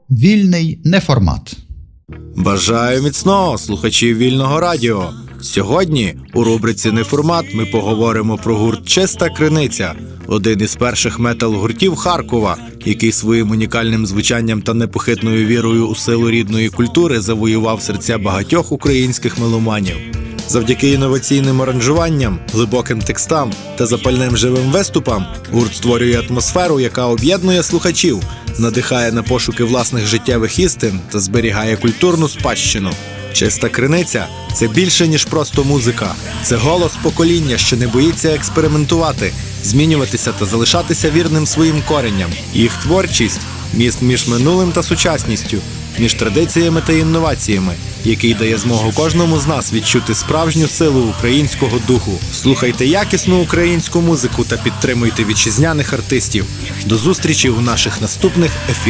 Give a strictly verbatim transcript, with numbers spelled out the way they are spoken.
Вільний неформат. Бажаю міцного, слухачі Вільного радіо. Сьогодні у рубриці «Неформат» ми поговоримо про гурт «Чиста криниця», один із перших метал-гуртів Харкова, який своїм унікальним звучанням та непохитною вірою у силу рідної культури завоював серця багатьох українських меломанів. Завдяки інноваційним аранжуванням, глибоким текстам та запальним живим виступам гурт створює атмосферу, яка об'єднує слухачів, надихає на пошуки власних життєвих істин та зберігає культурну спадщину. «Чиста криниця» – це більше, ніж просто музика. Це голос покоління, що не боїться експериментувати, змінюватися та залишатися вірним своїм коренням. Їх творчість – міст між минулим та сучасністю, між традиціями та інноваціями, який дає змогу кожному з нас відчути справжню силу українського духу. Слухайте якісну українську музику та підтримуйте вітчизняних артистів. До зустрічі у наших наступних ефірах.